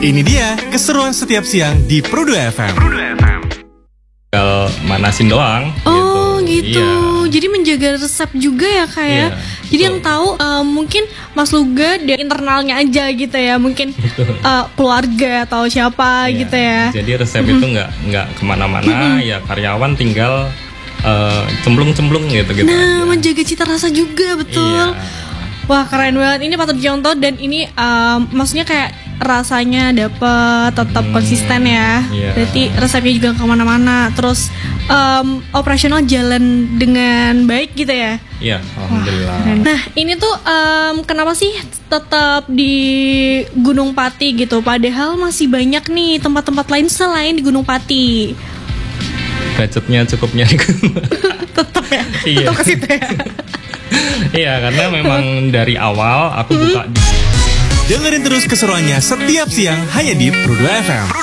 Ini dia keseruan setiap siang di Pro2 FM. Tinggal manasin doang. Oh gitu. Iya. Jadi menjaga resep juga ya Kak ya. Iya, Jadi betul. yang tahu mungkin Mas Luga dari internalnya aja gitu ya. Mungkin keluarga atau siapa Iya. gitu ya. Jadi resep itu nggak kemana-mana. Ya karyawan tinggal cemplung-cemplung gitu Nah, aja. menjaga cita rasa juga betul. Iya. Wah keren banget. Ini patut dicontoh dan ini maksudnya kayak rasanya dapet tetap konsisten ya. Iya. Berarti resepnya juga kemana-mana. Terus operasional jalan dengan baik gitu ya. Iya, alhamdulillah. Nah ini tuh kenapa sih tetap di Gunung Pati gitu? Padahal masih banyak nih tempat-tempat lain selain di Gunung Pati. Budgetnya cukup nyari. Tetap ya, Iya. tetap ke situ ya. Iya, karena memang dari awal aku buka Dengerin terus keseruannya setiap siang hanya di Pro2 FM.